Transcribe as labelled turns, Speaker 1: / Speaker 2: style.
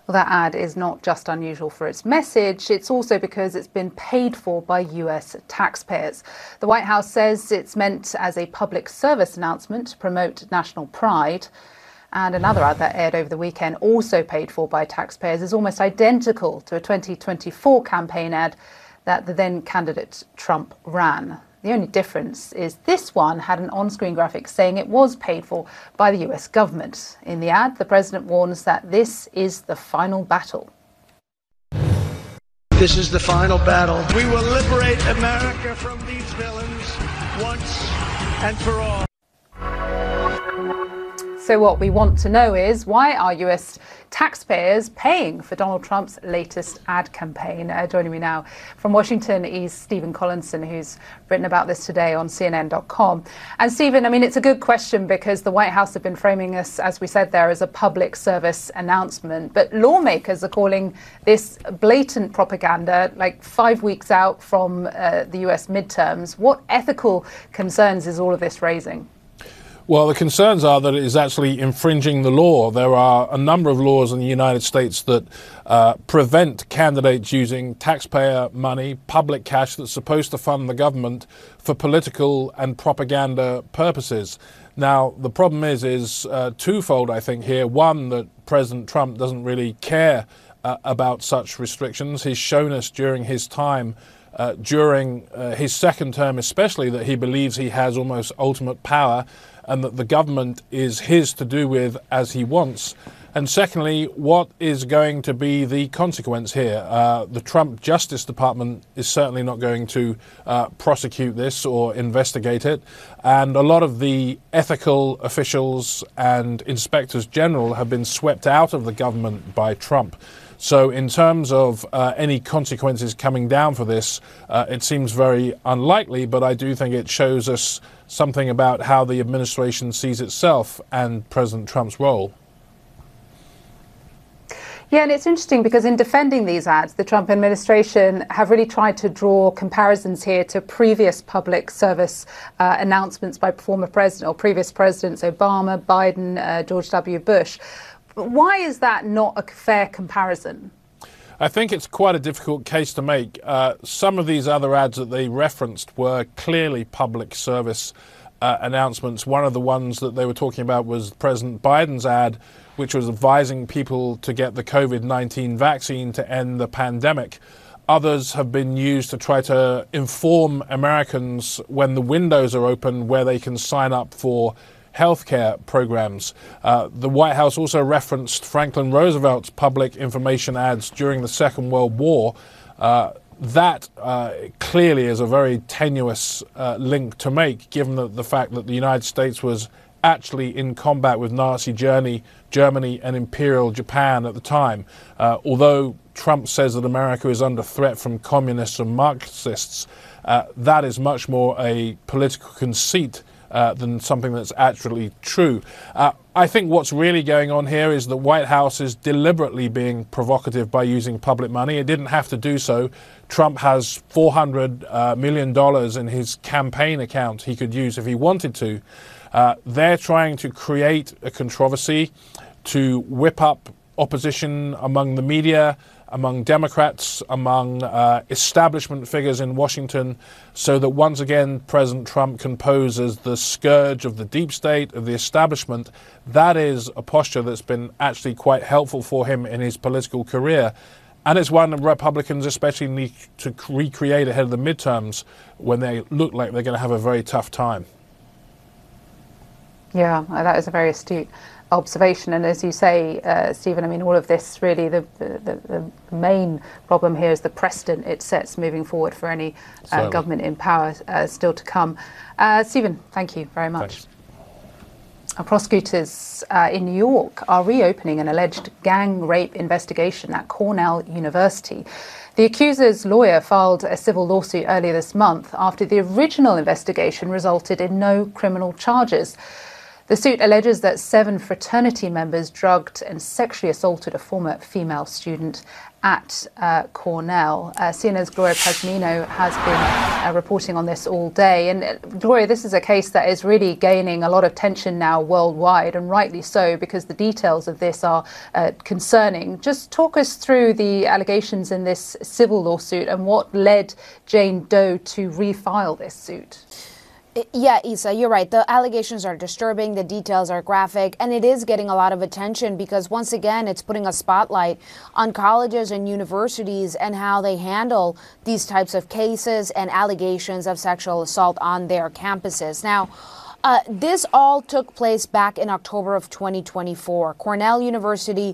Speaker 1: Well, that ad is not just unusual for its message, it's also because it's been paid for by US taxpayers. The White House says it's meant as a public service announcement to promote national pride. And another ad that aired over the weekend, also paid for by taxpayers, is almost identical to a 2024 campaign ad that the then candidate Trump ran. The only difference is this one had an on-screen graphic saying it was paid for by the US government. In the ad, the president warns that this is the final battle.
Speaker 2: This is the final battle. We will liberate America from these villains once and for all.
Speaker 1: So what we want to know is, why are US taxpayers paying for Donald Trump's latest ad campaign? Joining me now from Washington is Stephen Collinson, who's written about this today on CNN.com. And Stephen, I mean, it's a good question because the White House have been framing this, as we said there, as a public service announcement. But lawmakers are calling this blatant propaganda, like 5 weeks out from the US midterms. What ethical concerns is all of this raising?
Speaker 3: Well, the concerns are that it is actually infringing the law. There are a number of laws in the United States that prevent candidates using taxpayer money, public cash that's supposed to fund the government for political and propaganda purposes. Now, the problem is twofold, I think, here. One, that President Trump doesn't really care about such restrictions. He's shown us during his time, during his second term especially, that he believes he has almost ultimate power and that the government is his to do with as he wants. And secondly, what is going to be the consequence here? The Trump Justice Department is certainly not going to prosecute this or investigate it. And a lot of the ethical officials and inspectors general have been swept out of the government by Trump. So in terms of any consequences coming down for this, it seems very unlikely, but I do think it shows us something about how the administration sees itself and President Trump's role.
Speaker 1: Yeah, and it's interesting because in defending these ads, the Trump administration have really tried to draw comparisons here to previous public service announcements by former president or previous presidents, Obama, Biden, George W. Bush. Why is that not a fair comparison?
Speaker 3: I think it's quite a difficult case to make. Some of these other ads that they referenced were clearly public service announcements. One of the ones that they were talking about was President Biden's ad, which was advising people to get the COVID-19 vaccine to end the pandemic. Others have been used to try to inform Americans when the windows are open where they can sign up for healthcare programs. The White House also referenced Franklin Roosevelt's public information ads during the Second World War. That clearly is a very tenuous link to make, given the fact that the United States was actually in combat with Nazi Germany and Imperial Japan at the time. Although Trump says that America is under threat from communists and Marxists, that is much more a political conceit than something that's actually true. I think what's really going on here is the White House is deliberately being provocative by using public money. It didn't have to do so. Trump has $400 million in his campaign account he could use if he wanted to. They're trying to create a controversy, to whip up opposition among the media, among Democrats, among establishment figures in Washington, so that once again President Trump can pose as the scourge of the deep state, of the establishment. That is a posture that's been actually quite helpful for him in his political career. And it's one that Republicans especially need to recreate ahead of the midterms when they look like they're going to have a very tough time. Yeah,
Speaker 1: that is a very astute observation. And as you say, Stephen, I mean, all of this really, the main problem here is the precedent it sets moving forward for any government in power still to come. Stephen, thank you very much.
Speaker 3: Thanks.
Speaker 1: Prosecutors in New York are reopening an alleged gang rape investigation at Cornell University. The accuser's lawyer filed a civil lawsuit earlier this month after the original investigation resulted in no criminal charges. The suit alleges that 7 fraternity members drugged and sexually assaulted a former female student at Cornell. CNN's Gloria Pazmino has been reporting on this all day. And Gloria, this is a case that is really gaining a lot of attention now worldwide, and rightly so, because the details of this are concerning. Just talk us through the allegations in this civil lawsuit and what led Jane Doe to refile this suit.
Speaker 4: Yeah, Isa, you're right. The allegations are disturbing, the details are graphic, and it is getting a lot of attention because, once again, it's putting a spotlight on colleges and universities and how they handle these types of cases and allegations of sexual assault on their campuses. Now, this all took place back in October of 2024. Cornell University